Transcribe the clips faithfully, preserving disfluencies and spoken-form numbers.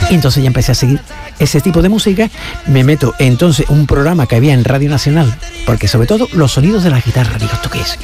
Y entonces ya empecé a seguir ese tipo de música. Me meto entonces un programa que había en Radio Nacional, porque sobre todo los sonidos de la guitarra, digo, ¿esto qué es?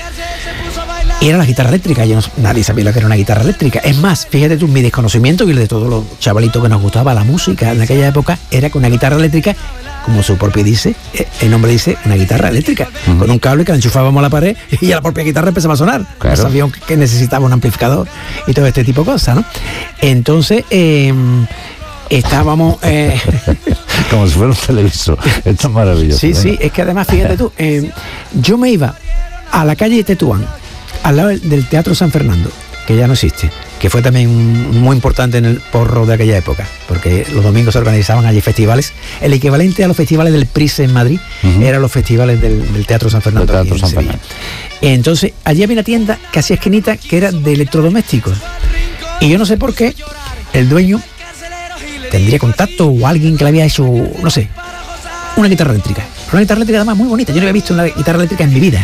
Y era la guitarra eléctrica, yo no, nadie sabía lo que era una guitarra eléctrica. Es más, fíjate tú, mi desconocimiento y el de todos los chavalitos que nos gustaba la música en aquella época, era que una guitarra eléctrica, como su propio dice, el nombre dice, una guitarra eléctrica, uh-huh. con un cable que la enchufábamos a la pared y ya la propia guitarra empezaba a sonar. Claro. No sabíamos que necesitaba un amplificador y todo este tipo de cosas, ¿no? Entonces, eh, estábamos... Eh, como si fuera un televisor. Esto es maravilloso. Sí, ¿verdad? Sí, es que además, fíjate tú, eh, yo me iba a la calle de Tetuán, al lado del Teatro San Fernando, que ya no existe, que fue también muy importante en el porro de aquella época, porque los domingos se organizaban allí festivales. El equivalente a los festivales del Prise en Madrid, uh-huh. eran los festivales del, del Teatro San Fernando. Teatro San Fernando. Entonces, allí había una tienda casi esquinita que era de electrodomésticos. Y yo no sé por qué, el dueño tendría contacto o alguien que le había hecho, no sé, una guitarra eléctrica. Una guitarra eléctrica además muy bonita. Yo no había visto una guitarra eléctrica en mi vida.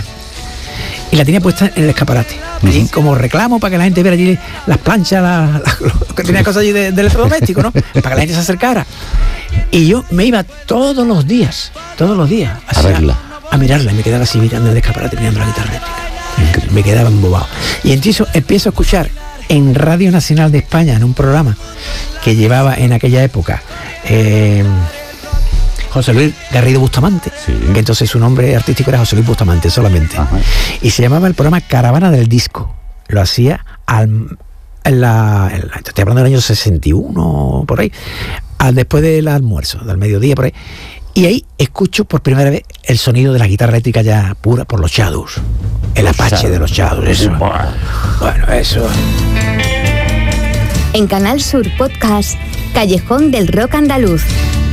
Y la tenía puesta en el escaparate. Uh-huh. Y como reclamo para que la gente viera allí las planchas, la, la, lo que tenía cosas allí de, de electrodoméstico, ¿no? Para que la gente se acercara. Y yo me iba todos los días, todos los días, a, verla. a, a mirarla. Y me quedaba así mirando en el escaparate, mirando la guitarra eléctrica. Increíble. Me quedaba embobado. Y entonces empiezo a escuchar en Radio Nacional de España, en un programa que llevaba en aquella época eh, José Luis Garrido Bustamante, sí. que entonces su nombre artístico era José Luis Bustamante solamente. Ajá. Y se llamaba el programa Caravana del Disco. Lo hacía al, en la, en la, estoy hablando del año sesenta y uno, por ahí, al después del almuerzo, del mediodía, por ahí. Y ahí escucho por primera vez el sonido de la guitarra eléctrica ya pura por los Shadows. El los Apache Shadows. de los Shadows, eso. Bueno, eso. En Canal Sur Podcast, Callejón del Rock Andaluz.